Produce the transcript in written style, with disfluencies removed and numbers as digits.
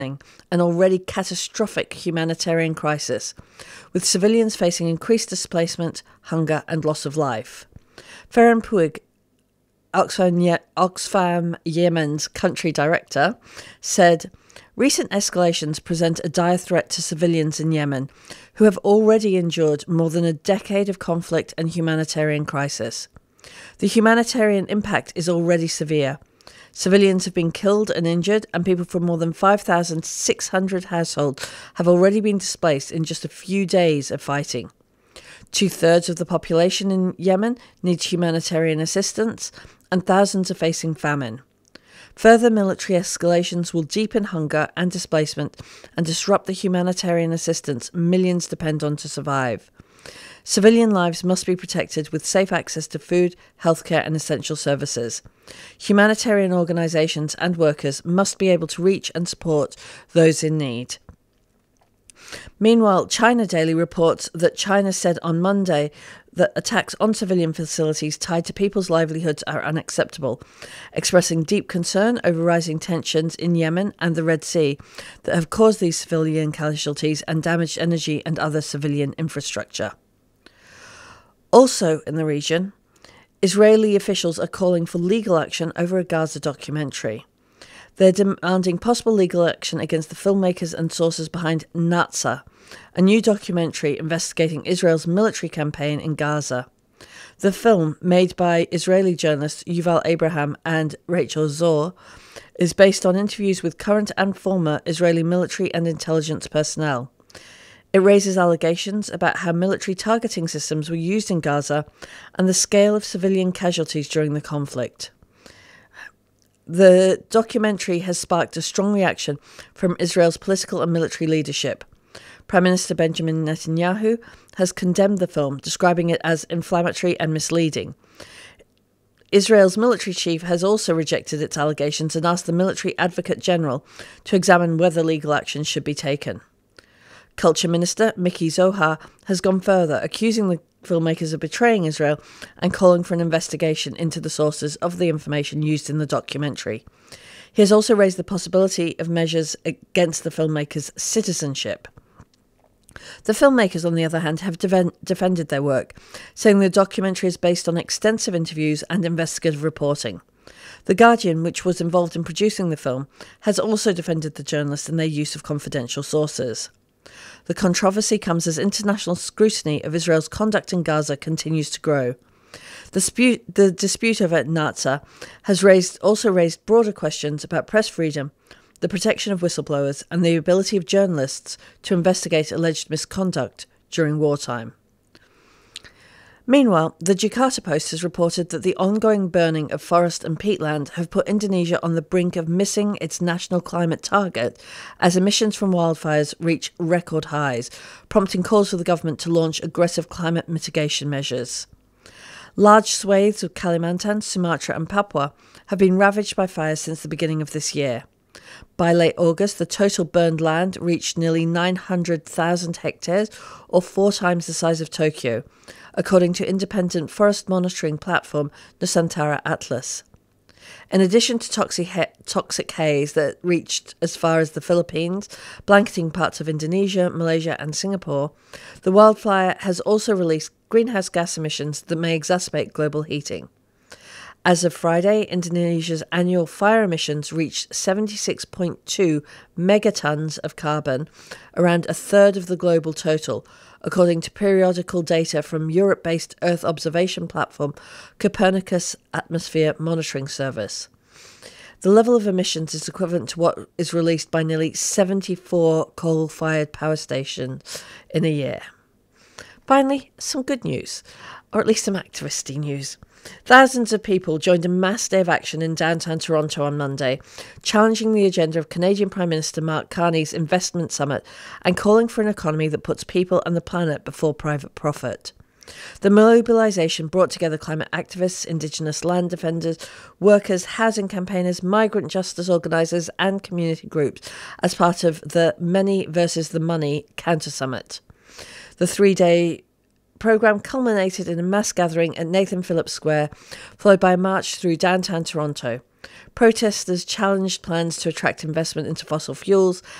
an already catastrophic humanitarian crisis, with civilians facing increased displacement, hunger and loss of life. Ferhan Puig, Oxfam Yemen's country director, said, "Recent escalations present a dire threat to civilians in Yemen, who have already endured more than a decade of conflict and humanitarian crisis. The humanitarian impact is already severe. Civilians have been killed and injured, and people from more than 5,600 households have already been displaced in just a few days of fighting. 2/3 of the population in Yemen needs humanitarian assistance, and thousands are facing famine. Further military escalations will deepen hunger and displacement and disrupt the humanitarian assistance millions depend on to survive. Civilian lives must be protected with safe access to food, healthcare and essential services. Humanitarian organisations and workers must be able to reach and support those in need." Meanwhile, China Daily reports that China said on Monday that attacks on civilian facilities tied to people's livelihoods are unacceptable, expressing deep concern over rising tensions in Yemen and the Red Sea that have caused these civilian casualties and damaged energy and other civilian infrastructure. Also in the region, Israeli officials are calling for legal action over a Gaza documentary. They're demanding possible legal action against the filmmakers and sources behind Natsah, a new documentary investigating Israel's military campaign in Gaza. The film, made by Israeli journalists Yuval Abraham and Rachel Zor, is based on interviews with current and former Israeli military and intelligence personnel. It raises allegations about how military targeting systems were used in Gaza and the scale of civilian casualties during the conflict. The documentary has sparked a strong reaction from Israel's political and military leadership. Prime Minister Benjamin Netanyahu has condemned the film, describing it as inflammatory and misleading. Israel's military chief has also rejected its allegations and asked the military advocate general to examine whether legal action should be taken. Culture Minister Miki Zohar has gone further, accusing the filmmakers of betraying Israel and calling for an investigation into the sources of the information used in the documentary. He has also raised the possibility of measures against the filmmakers' citizenship. The filmmakers, on the other hand, have defended their work, saying the documentary is based on extensive interviews and investigative reporting. The Guardian, which was involved in producing the film, has also defended the journalists and their use of confidential sources. The controversy comes as international scrutiny of Israel's conduct in Gaza continues to grow. The dispute over Natsah has also raised broader questions about press freedom, the protection of whistleblowers, and the ability of journalists to investigate alleged misconduct during wartime. Meanwhile, the Jakarta Post has reported that the ongoing burning of forest and peatland have put Indonesia on the brink of missing its national climate target as emissions from wildfires reach record highs, prompting calls for the government to launch aggressive climate mitigation measures. Large swathes of Kalimantan, Sumatra and Papua have been ravaged by fires since the beginning of this year. By late August, the total burned land reached nearly 900,000 hectares, or 4 times the size of Tokyo, according to independent forest monitoring platform Nusantara Atlas. In addition to toxic haze that reached as far as the Philippines, blanketing parts of Indonesia, Malaysia and Singapore, the wildfire has also released greenhouse gas emissions that may exacerbate global heating. As of Friday, Indonesia's annual fire emissions reached 76.2 megatons of carbon, around a third of the global total, according to periodical data from Europe-based Earth observation platform Copernicus Atmosphere Monitoring Service. The level of emissions is equivalent to what is released by nearly 74 coal-fired power stations in a year. Finally, some good news, or at least some activisty news. Thousands of people joined a mass day of action in downtown Toronto on Monday, challenging the agenda of Canadian Prime Minister Mark Carney's investment summit and calling for an economy that puts people and the planet before private profit. The mobilisation brought together climate activists, Indigenous land defenders, workers, housing campaigners, migrant justice organisers and community groups as part of the Many versus the Money counter-summit. The 3-day programme culminated in a mass gathering at Nathan Phillips Square, followed by a march through downtown Toronto. Protesters challenged plans to attract investment into fossil fuels